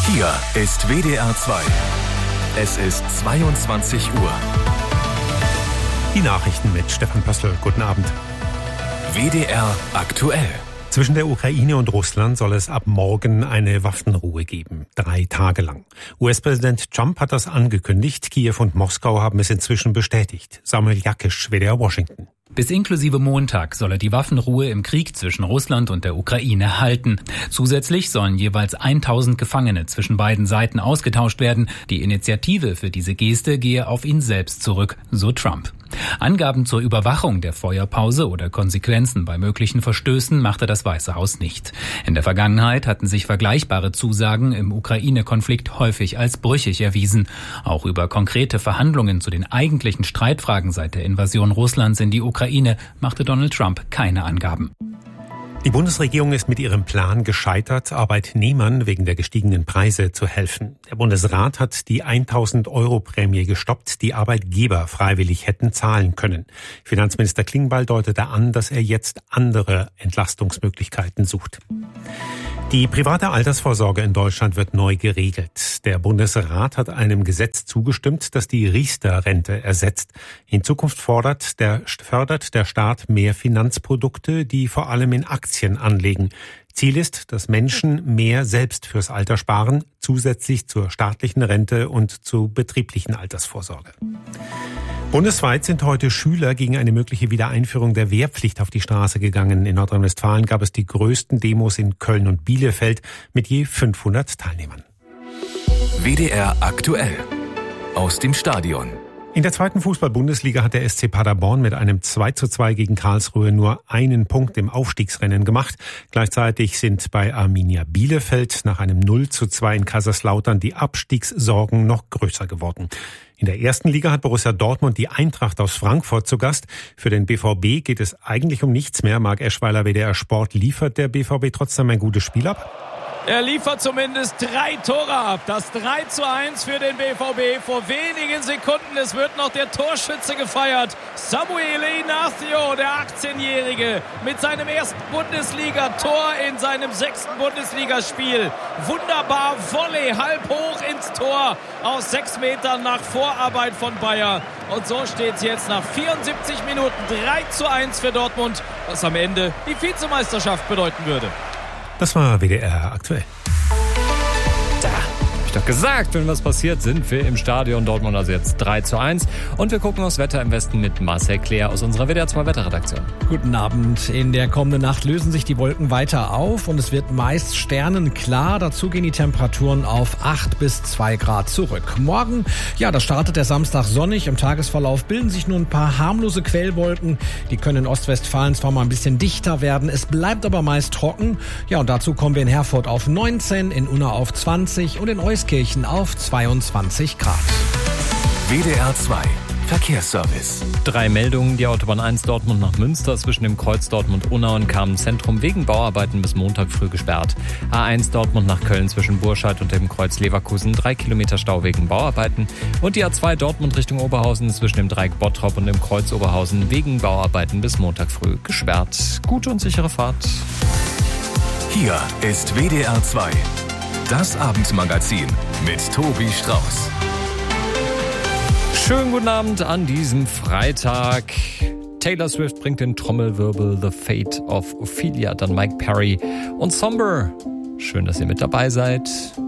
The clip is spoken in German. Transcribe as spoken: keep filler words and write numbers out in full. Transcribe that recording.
Hier ist W D R zwei. Es ist zweiundzwanzig Uhr. Die Nachrichten mit Stefan Pöstl. Guten Abend. W D R aktuell. Zwischen der Ukraine und Russland soll es ab morgen eine Waffenruhe geben. Drei Tage lang. U S-Präsident Trump hat das angekündigt. Kiew und Moskau haben es inzwischen bestätigt. Samuel Jakisch, W D R Washington. Bis inklusive Montag solle die Waffenruhe im Krieg zwischen Russland und der Ukraine halten. Zusätzlich sollen jeweils tausend Gefangene zwischen beiden Seiten ausgetauscht werden. Die Initiative für diese Geste gehe auf ihn selbst zurück, so Trump. Angaben zur Überwachung der Feuerpause oder Konsequenzen bei möglichen Verstößen machte das Weiße Haus nicht. In der Vergangenheit hatten sich vergleichbare Zusagen im Ukraine-Konflikt häufig als brüchig erwiesen. Auch über konkrete Verhandlungen zu den eigentlichen Streitfragen seit der Invasion Russlands in die Ukraine machte Donald Trump keine Angaben. Die Bundesregierung ist mit ihrem Plan gescheitert, Arbeitnehmern wegen der gestiegenen Preise zu helfen. Der Bundesrat hat die tausend Euro Prämie gestoppt, die Arbeitgeber freiwillig hätten zahlen können. Finanzminister Klingbeil deutete an, dass er jetzt andere Entlastungsmöglichkeiten sucht. Die private Altersvorsorge in Deutschland wird neu geregelt. Der Bundesrat hat einem Gesetz zugestimmt, das die Riester-Rente ersetzt. In Zukunft fordert der, fördert der Staat mehr Finanzprodukte, die vor allem in Aktien anlegen. Ziel ist, dass Menschen mehr selbst fürs Alter sparen, zusätzlich zur staatlichen Rente und zur betrieblichen Altersvorsorge. Bundesweit sind heute Schüler gegen eine mögliche Wiedereinführung der Wehrpflicht auf die Straße gegangen. In Nordrhein-Westfalen gab es die größten Demos in Köln und Bielefeld mit je fünfhundert Teilnehmern. W D R aktuell. Aus dem Stadion. In der zweiten Fußball-Bundesliga hat der S C Paderborn mit einem zwei zu zwei gegen Karlsruhe nur einen Punkt im Aufstiegsrennen gemacht. Gleichzeitig sind bei Arminia Bielefeld nach einem null zu zwei in Kaiserslautern die Abstiegssorgen noch größer geworden. In der ersten Liga hat Borussia Dortmund die Eintracht aus Frankfurt zu Gast. Für den B V B geht es eigentlich um nichts mehr. Marc Eschweiler, W D R Sport, liefert der B V B trotzdem ein gutes Spiel ab? Er liefert zumindest drei Tore ab. Das drei zu eins für den B V B. Vor wenigen Sekunden, es wird noch der Torschütze gefeiert. Samuel Ignacio, der achtzehnjährige, mit seinem ersten Bundesliga-Tor in seinem sechsten Bundesligaspiel. Wunderbar, Volley, halb hoch ins Tor aus sechs Metern nach Vorarbeit von Bayer. Und so steht es jetzt nach vierundsiebzig Minuten drei zu eins für Dortmund, was am Ende die Vizemeisterschaft bedeuten würde. Das war W D R aktuell. Da hab ich doch gesagt, wenn was passiert, sind wir im Stadion. Dortmund also jetzt drei zu eins. Und wir gucken aufs Wetter im Westen mit Marcel Claire aus unserer W D R zwei Wetterredaktion. Guten Abend. In der kommenden Nacht lösen sich die Wolken weiter auf und es wird meist sternenklar. Dazu gehen die Temperaturen auf acht bis zwei Grad zurück. Morgen, ja, da startet der Samstag sonnig. Im Tagesverlauf bilden sich nur ein paar harmlose Quellwolken. Die können in Ostwestfalen zwar mal ein bisschen dichter werden, es bleibt aber meist trocken. Ja, und dazu kommen wir in Herford auf neunzehn, in Unna auf zwanzig und in Euskirchen auf zweiundzwanzig Grad. W D R zwei Verkehrsservice. Drei Meldungen. Die Autobahn eins Dortmund nach Münster zwischen dem Kreuz Dortmund-Unna und Kamenz-Zentrum wegen Bauarbeiten bis Montag früh gesperrt. A eins Dortmund nach Köln zwischen Burscheid und dem Kreuz Leverkusen drei Kilometer Stau wegen Bauarbeiten. Und die A zwei Dortmund Richtung Oberhausen zwischen dem Dreieck Bottrop und dem Kreuz Oberhausen wegen Bauarbeiten bis Montag früh gesperrt. Gute und sichere Fahrt. Hier ist W D R zwei. Das Abendmagazin mit Tobi Strauß. Schönen guten Abend an diesem Freitag. Taylor Swift bringt den Trommelwirbel The Fate of Ophelia, dann Mike Perry und Somber. Schön, dass ihr mit dabei seid.